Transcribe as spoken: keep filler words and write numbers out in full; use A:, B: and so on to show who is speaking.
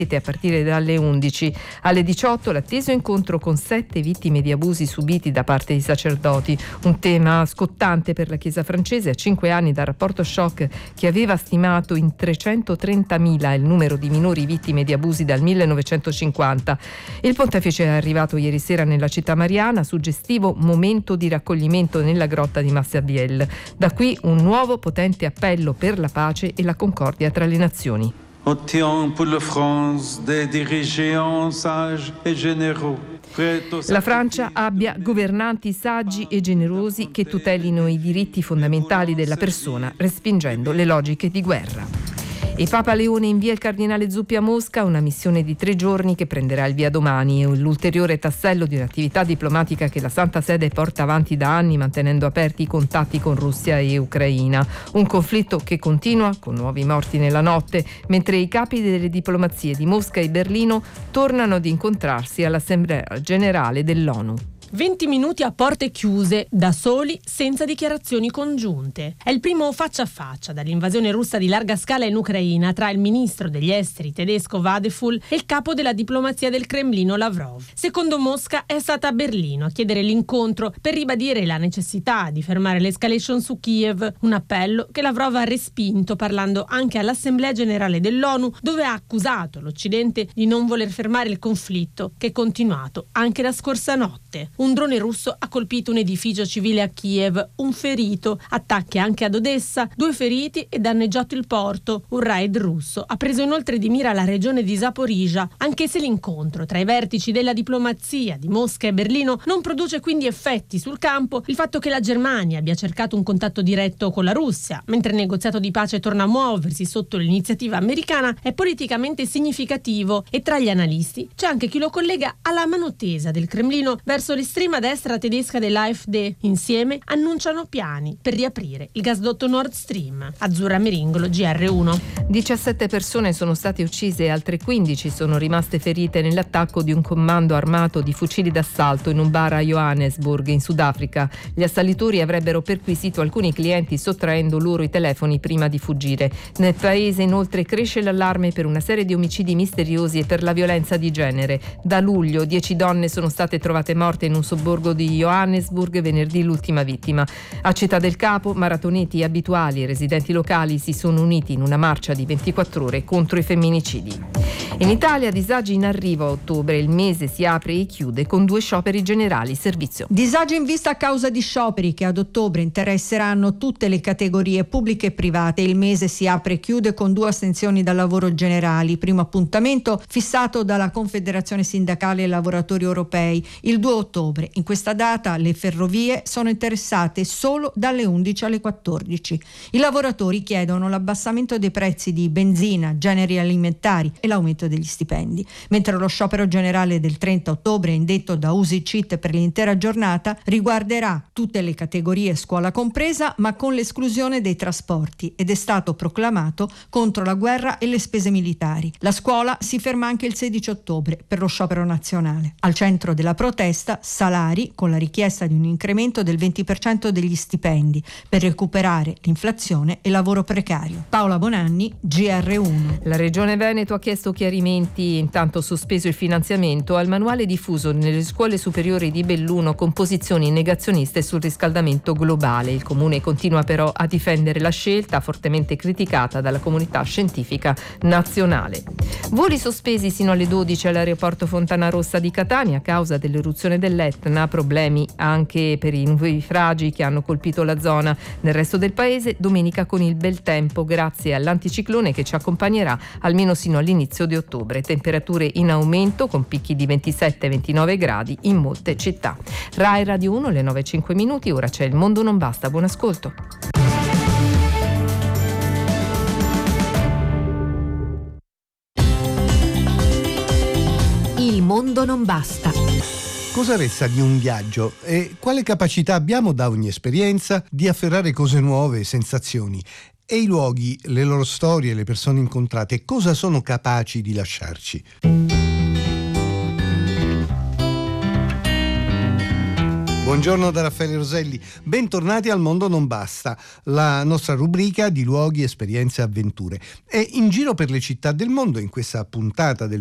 A: a partire dalle undici. Alle diciotto l'atteso incontro con sette vittime di abusi subiti da parte di sacerdoti, un tema scottante per la Chiesa francese a cinque anni dal rapporto shock che aveva stimato in trecentotrentamila il numero di minori vittime di abusi dal millenovecentocinquanta. Il pontefice è arrivato ieri sera nella città mariana, suggestivo momento di raccoglimento nella grotta di Massabielle. Da qui un nuovo potente appello per la pace e la concordia tra le nazioni.
B: Ottiens pour la France des dirigeants sages et généraux.
A: La Francia abbia governanti saggi e generosi che tutelino i diritti fondamentali della persona, respingendo le logiche di guerra. E Papa Leone invia il cardinale Zuppi a Mosca, una missione di tre giorni che prenderà il via domani. È l'ulteriore tassello di un'attività diplomatica che la Santa Sede porta avanti da anni, mantenendo aperti i contatti con Russia e Ucraina. Un conflitto che continua, con nuovi morti nella notte, mentre i capi delle diplomazie di Mosca e Berlino tornano ad incontrarsi all'Assemblea Generale dell'ONU.
C: venti minuti a porte chiuse, da soli, senza dichiarazioni congiunte. È il primo faccia a faccia dall'invasione russa di larga scala in Ucraina tra il ministro degli esteri tedesco Vadeful e il capo della diplomazia del Cremlino Lavrov. Secondo Mosca è stata a Berlino a chiedere l'incontro per ribadire la necessità di fermare l'escalation su Kiev, un appello che Lavrov ha respinto parlando anche all'Assemblea Generale dell'ONU, dove ha accusato l'Occidente di non voler fermare il conflitto che è continuato anche la scorsa notte. Un drone russo ha colpito un edificio civile a Kiev, un ferito, attacchi anche ad Odessa, due feriti e danneggiato il porto. Un raid russo ha preso inoltre di mira la regione di Zaporizhia, anche se l'incontro tra i vertici della diplomazia di Mosca e Berlino non produce quindi effetti sul campo. Il fatto che la Germania abbia cercato un contatto diretto con la Russia, mentre il negoziato di pace torna a muoversi sotto l'iniziativa americana, è politicamente significativo e tra gli analisti c'è anche chi lo collega alla mano tesa del Cremlino verso l'estrema destra tedesca dell'A F D. Insieme annunciano piani per riaprire il gasdotto Nord Stream. Azzurra Meringolo, G R uno.
A: diciassette persone sono state uccise e altre quindici sono rimaste ferite nell'attacco di un comando armato di fucili d'assalto in un bar a Johannesburg, in Sudafrica. Gli assalitori avrebbero perquisito alcuni clienti sottraendo loro i telefoni prima di fuggire. Nel paese inoltre cresce l'allarme per una serie di omicidi misteriosi e per la violenza di genere. Da luglio dieci donne sono state trovate morte in un sobborgo di Johannesburg, venerdì l'ultima vittima. A Città del Capo, maratoneti abituali e residenti locali si sono uniti in una marcia di ventiquattro ore contro i femminicidi. In Italia disagi in arrivo a ottobre, il mese si apre e chiude con due scioperi generali. Servizio.
D: Disagi in vista a causa di scioperi che ad ottobre interesseranno tutte le categorie pubbliche e private. Il mese si apre e chiude con due astensioni dal lavoro generali. Primo appuntamento fissato dalla Confederazione Sindacale Lavoratori Europei il due ottobre. In questa data le ferrovie sono interessate solo dalle undici alle quattordici. I lavoratori chiedono l'abbassamento dei prezzi di benzina, generi alimentari e l'aumento degli stipendi. Mentre lo sciopero generale del trenta ottobre, indetto da U S I C I T per l'intera giornata, riguarderà tutte le categorie, scuola compresa, ma con l'esclusione dei trasporti, ed è stato proclamato contro la guerra e le spese militari. La scuola si ferma anche il sedici ottobre per lo sciopero nazionale. Al centro della protesta salari, con la richiesta di un incremento del venti per cento degli stipendi per recuperare l'inflazione e lavoro precario. Paola Bonanni, G R uno.
A: La Regione Veneto ha chiesto chiarimenti, intanto sospeso il finanziamento al manuale diffuso nelle scuole superiori di Belluno con posizioni negazioniste sul riscaldamento globale. Il comune continua però a difendere la scelta, fortemente criticata dalla comunità scientifica nazionale. Voli sospesi sino alle dodici all'aeroporto Fontanarossa di Catania a causa dell'eruzione dell'Etna, problemi anche per i nubifragi che hanno colpito la zona. Nel resto del paese domenica con il bel tempo grazie all'anticiclone che ci accompagnerà almeno sino all'inizio di ottobre. Temperature in aumento con picchi di ventisette ventinove gradi in molte città. Rai Radio uno, le nove e cinque minuti, ora c'è Il Mondo Non Basta. Buon ascolto.
E: Il mondo non basta.
F: Cosa resta di un viaggio e quale capacità abbiamo da ogni esperienza di afferrare cose nuove, sensazioni? E i luoghi, le loro storie, le persone incontrate, cosa sono capaci di lasciarci? Buongiorno da Raffaele Roselli, bentornati al Mondo Non Basta, la nostra rubrica di luoghi, esperienze e avventure. E in giro per le città del mondo, in questa puntata del